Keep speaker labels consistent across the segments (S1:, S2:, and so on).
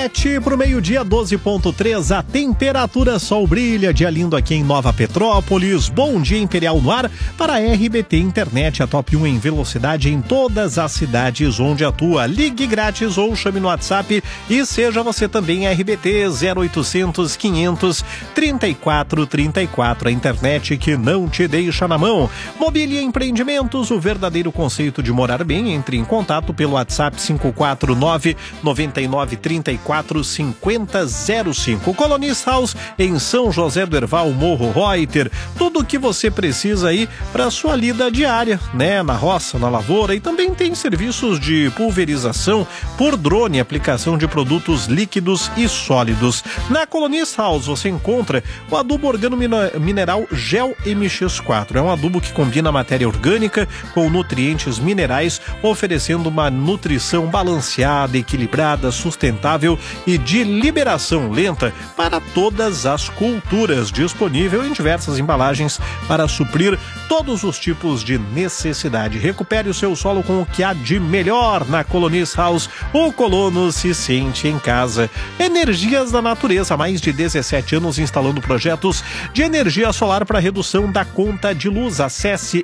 S1: 7 para o meio-dia, 12,3. A temperatura, sol brilha, dia lindo aqui em Nova Petrópolis. Bom dia Imperial no ar para a RBT Internet, a top 1 em velocidade em todas as cidades onde atua. Ligue grátis ou chame no WhatsApp e seja você também RBT 0800 500 3434. A internet que não te deixa na mão. Mobília Empreendimentos, o verdadeiro conceito de morar bem. Entre em contato pelo WhatsApp 549 99 34 5005. Colonist House em São José do Herval, Morro Reuter. Tudo o que você precisa aí para sua lida diária, né? Na roça, na lavoura, e também tem serviços de pulverização por drone, aplicação de produtos líquidos e sólidos. Na Colonist House você encontra o adubo organo-mineral Gel MX4. É um adubo que combina matéria orgânica com nutrientes minerais, oferecendo uma nutrição balanceada, equilibrada, sustentável e de liberação lenta para todas as culturas, disponível em diversas embalagens para suprir todos os tipos de necessidade. Recupere o seu solo com o que há de melhor na Colonist House. O colono se sente em casa. Energias da Natureza, há mais de 17 anos instalando projetos de energia solar para redução da conta de luz. Acesse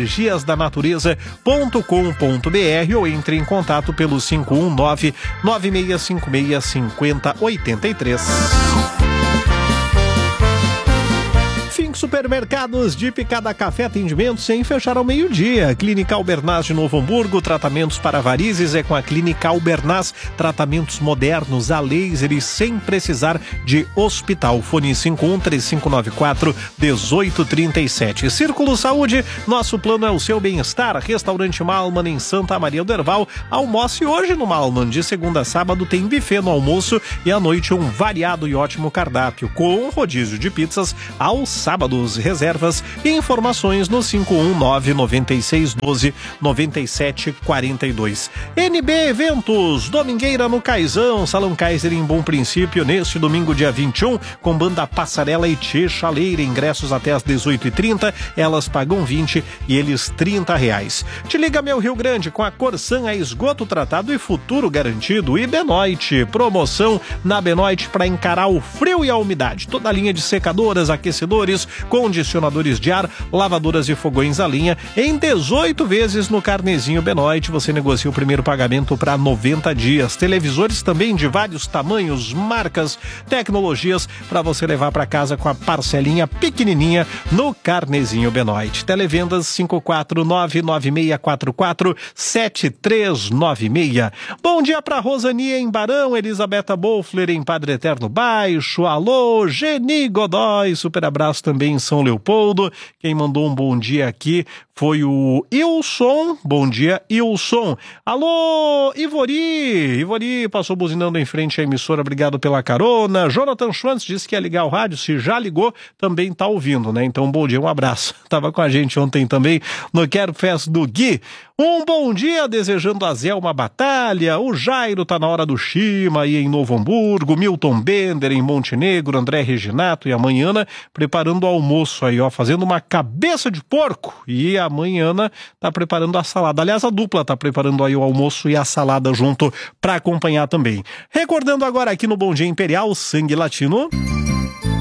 S1: energiasdanatureza.com.br ou entre em contato pelo 519 9656 5083. Supermercados de Picada Café, atendimento sem fechar ao meio-dia. Clínica Albernaz de Novo Hamburgo, tratamentos para varizes é com a Clínica Albernaz, tratamentos modernos a laser e sem precisar de hospital. Fone 513594-1837. Círculo Saúde, nosso plano é o seu bem-estar. Restaurante Malman em Santa Maria do Herval. Almoce hoje no Malman. De segunda a sábado tem buffet no almoço e à noite um variado e ótimo cardápio com rodízio de pizzas aos sábados. Reservas e informações no 519-9612-9742. NB Eventos, domingueira no Caizão, Salão Kaiser em Bom Princípio, neste domingo dia 21, com banda Passarela e Tchê Chaleira, ingressos até às 18h30, elas pagam 20 e eles R$30. Te liga meu Rio Grande com a Corsan, a esgoto tratado e futuro garantido. E Benoit, promoção na Benoit para encarar o frio e a umidade. Toda a linha de secadoras, aquecedores, condicionadores de ar, lavadoras e fogões a linha em 18 vezes no carnezinho Benoit. Você negocia o primeiro pagamento para 90 dias. Televisores também de vários tamanhos, marcas, tecnologias para você levar para casa com a parcelinha pequenininha no carnezinho Benoit. Televendas 549-9644-7396. Bom dia para Rosania em Barão, Elisabetta Bolfler em Padre Eterno Baixo. Alô, Geni Godoy, super abraço também em São Leopoldo. Quem mandou um bom dia aqui foi o Ilson. Bom dia, Ilson. Alô, Ivori passou buzinando em frente à emissora, obrigado pela carona. Jonathan Schwantz disse que ia ligar o rádio, se já ligou, também tá ouvindo, né? Então, bom dia, um abraço. Tava com a gente ontem também no Quero Fest do Gui. Um bom dia desejando a Zé uma batalha. O Jairo tá na hora do Shima aí em Novo Hamburgo, Milton Bender em Montenegro, André Reginato e amanhã preparando o almoço aí, ó, fazendo uma cabeça de porco. E amanhã tá preparando a salada. Aliás, a dupla tá preparando aí o almoço e a salada junto para acompanhar também. Recordando agora aqui no Bom Dia Imperial, Sangue Latino.